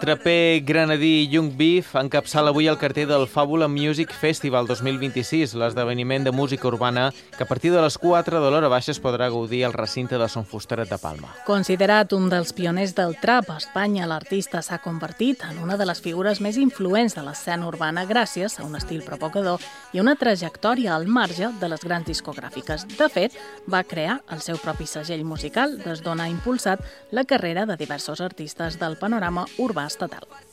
Traper granadí Young Beef encapçala avui el carter del Fàbula Music Festival 2026, l'esdeveniment de música urbana que a partir de les 4 de l'hora baixa es podrà gaudir al recinte de Son Fusteret de Palma. Considerat un dels pioners del trap a Espanya, l'artista s'ha convertit en una de les figures més influents de l'escena urbana gràcies a un estil provocador i una trajectòria al marge de les grans discogràfiques. De fet, va crear el seu propi segell musical des d'on ha impulsat la carrera de diversos artistes del panorama urbà estatal.